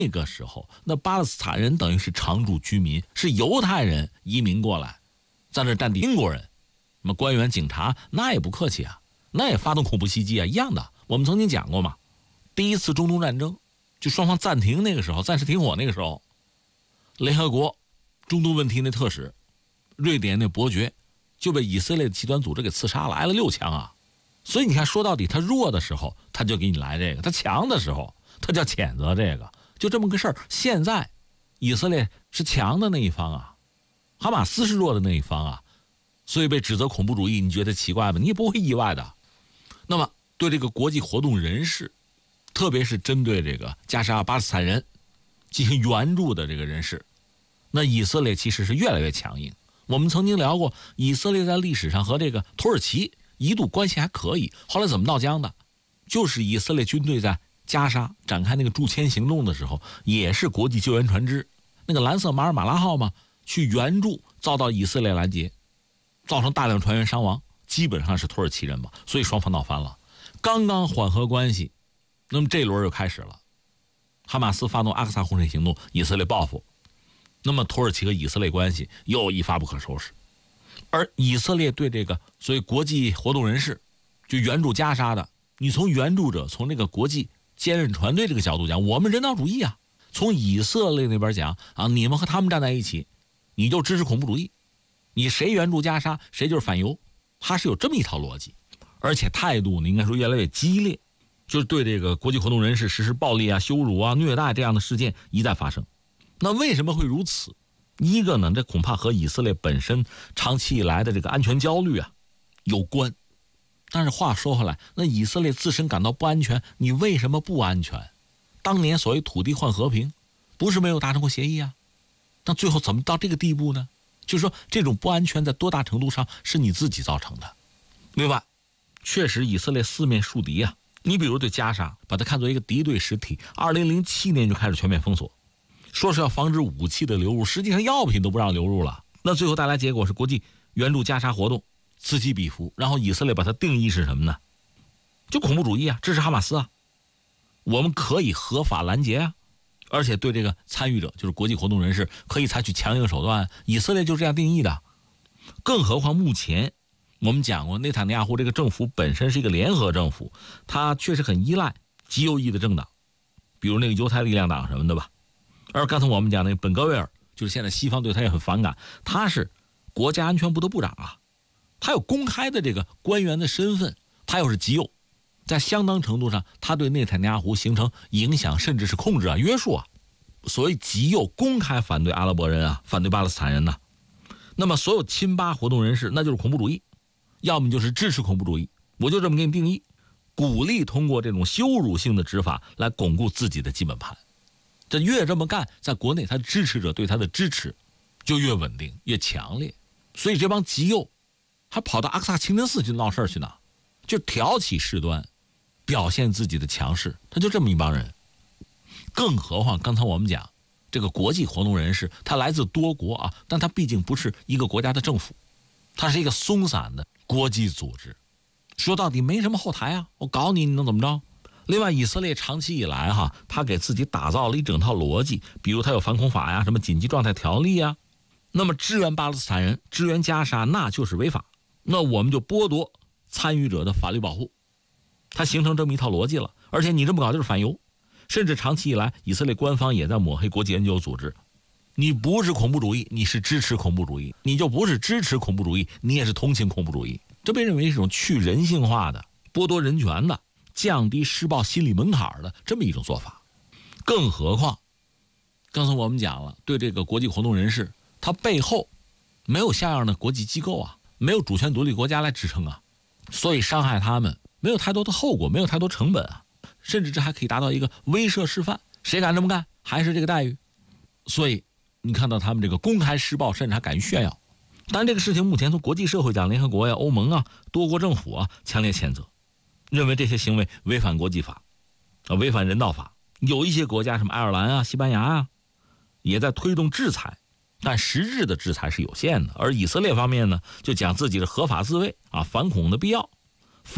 那个时候，那巴勒斯坦人等于是常住居民，是犹太人移民过来，在那占地英国人，那么官员警察那也不客气啊，那也发动恐怖袭击啊，一样的。我们曾经讲过嘛，第一次中东战争，就双方暂停那个时候，暂时停火那个时候，联合国中东问题那特使，瑞典那伯爵就被以色列的极端组织给刺杀了，挨了6枪啊。所以你看，说到底，他弱的时候他就给你来这个，他强的时候他叫谴责这个，就这么个事儿。现在以色列是强的那一方啊，哈马斯是弱的那一方啊，所以被指责恐怖主义，你觉得奇怪吗？你也不会意外的。那么对这个国际活动人士，特别是针对这个加沙巴勒斯坦人进行援助的这个人士，那以色列其实是越来越强硬。我们曾经聊过，以色列在历史上和这个土耳其一度关系还可以，后来怎么闹僵的？就是以色列军队在加沙展开那个驻签行动的时候，也是国际救援船只那个蓝色马尔马拉号嘛，去援助，遭到以色列拦截，造成大量船员伤亡，基本上是土耳其人嘛，所以双方闹翻了。刚刚缓和关系，那么这轮又开始了，哈马斯发动阿克萨洪水行动，以色列报复，那么土耳其和以色列关系又一发不可收拾。而以色列对这个所谓国际活动人士，就援助加沙的，你从援助者，从那个国际坚韧船队这个角度讲，我们人道主义啊。从以色列那边讲啊，你们和他们站在一起，你就支持恐怖主义，你谁援助加沙，谁就是反犹，他是有这么一套逻辑，而且态度呢，应该说越来越激烈，就是对这个国际活动人士实施暴力啊、羞辱啊、虐待这样的事件一再发生。那为什么会如此？一个呢，这恐怕和以色列本身长期以来的这个安全焦虑啊有关。但是话说回来，那以色列自身感到不安全，你为什么不安全？当年所谓土地换和平，不是没有达成过协议啊？那最后怎么到这个地步呢？就是说，这种不安全在多大程度上是你自己造成的。另外，确实以色列四面树敌啊。你比如对加沙，把它看作一个敌对实体，2007年就开始全面封锁，说是要防止武器的流入，实际上药品都不让流入了。那最后带来结果是国际援助加沙活动此起彼伏，然后以色列把它定义是什么呢？就恐怖主义啊，支持哈马斯啊。我们可以合法拦截啊，而且对这个参与者，就是国际活动人士，可以采取强硬手段。以色列就这样定义的。更何况目前我们讲过，内塔尼亚胡这个政府本身是一个联合政府，它确实很依赖极右翼的政党，比如那个犹太力量党什么的吧。而刚才我们讲那个本戈维尔，就是现在西方对他也很反感，他是国家安全部的部长啊，他有公开的这个官员的身份，他又是极右，在相当程度上他对内塔尼亚胡形成影响，甚至是控制啊、约束啊。所谓极右公开反对阿拉伯人啊，反对巴勒斯坦人呐。那么所有亲巴活动人士那就是恐怖主义，要么就是支持恐怖主义，我就这么给你定义，鼓励通过这种羞辱性的执法来巩固自己的基本盘。这越这么干，在国内他的支持者对他的支持就越稳定越强烈。所以这帮极右还跑到阿克萨清真寺去闹事去呢，就挑起事端，表现自己的强势，他就这么一帮人。更何况刚才我们讲这个国际活动人士，他来自多国啊，但他毕竟不是一个国家的政府，他是一个松散的国际组织，说到底没什么后台啊，我搞你，你能怎么着？另外，以色列长期以来他给自己打造了一整套逻辑，比如他有反恐法呀，什么紧急状态条例呀。那么支援巴勒斯坦人、支援加沙，那就是违法，那我们就剥夺参与者的法律保护，它形成这么一套逻辑了。而且你这么搞就是反犹，甚至长期以来，以色列官方也在抹黑国际 NGO 组织，你不是恐怖主义，你是支持恐怖主义；你就不是支持恐怖主义，你也是同情恐怖主义。这被认为是一种去人性化的、剥夺人权的、降低施暴心理门槛的这么一种做法。更何况刚才我们讲了，对这个国际活动人士，他背后没有像样的国际机构啊，没有主权独立国家来支撑啊，所以伤害他们没有太多的后果，没有太多成本啊，甚至这还可以达到一个威慑示范，谁敢这么干还是这个待遇。所以你看到他们这个公开施暴，甚至还敢于炫耀。但这个事情目前从国际社会讲，联合国呀、欧盟啊、多国政府啊强烈谴责，认为这些行为违反国际法违反人道法。有一些国家什么爱尔兰啊、西班牙啊也在推动制裁，但实质的制裁是有限的。而以色列方面呢，就讲自己的合法自卫啊、反恐的必要。